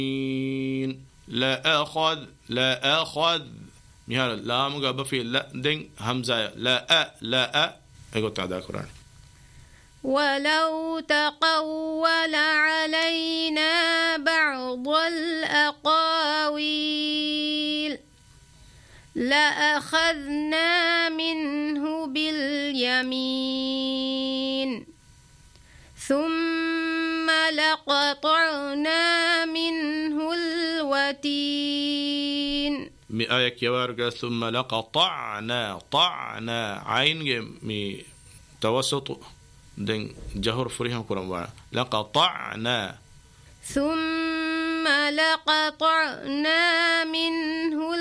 لا أخذ مهال لا مقابل في لا دين همزة لا أقول تعالى القرآن ولو تقول علينا بعض الأقاويل لأخذنا منه باليمين ثم لقطعنا منه الوتين آية يوارق ثم طعنا عين مي توسط دين جهر فريهم قرآن لقطعنا ثم لقطعنا منه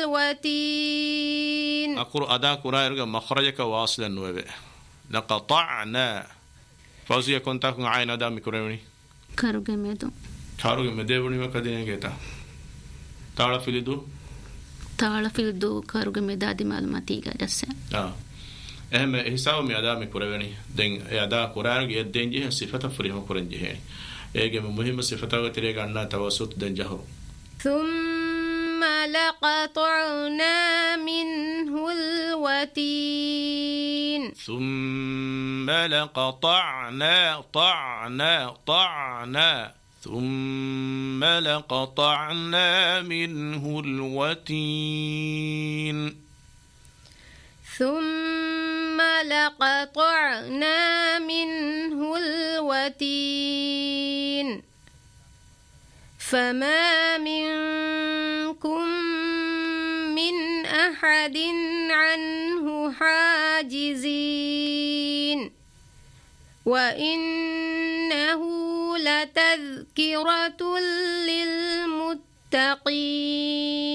الوتين أقول أدا قرآن مخرجك واصلا نوبه لقطعنا فوزي كنت أكون عين أدا مكرمني كاروغ مدبوني ما كدين كيتا تعرف فيلدو كاروغ مدادي معلوماتي جالسة أهم حساب مي أدا مكرمني دين أدا قرآن يدين جه صفة فريهم قرآن جه إيه مهم صفة تريق عنا توسط دين جهر ثم لقطعنا منه الوتين ثم لقطعنا ثم لقطعنا منه الوتين ثم لقطعنا منه الوتين فما منكم من أحد عنه حاجزين وإنه لتذكرة للمتقين